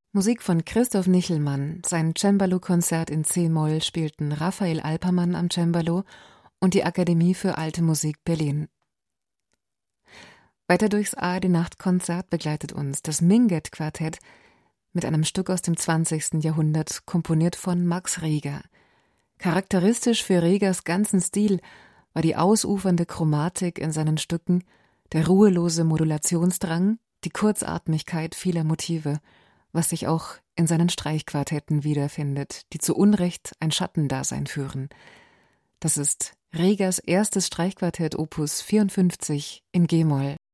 Musik von Christoph Nichelmann. Sein Cembalo-Konzert in c-Moll spielten Raphael Alpermann am Cembalo und die Akademie für Alte Musik Berlin. Weiter durchs ARD-Nachtkonzert begleitet uns das Minget-Quartett mit einem Stück aus dem 20. Jahrhundert, komponiert von Max Reger. Charakteristisch für Regers ganzen Stil war die ausufernde Chromatik in seinen Stücken, der ruhelose Modulationsdrang, die Kurzatmigkeit vieler Motive, was sich auch in seinen Streichquartetten wiederfindet, die zu Unrecht ein Schattendasein führen. Das ist Regers erstes Streichquartett Opus 54 in g-Moll.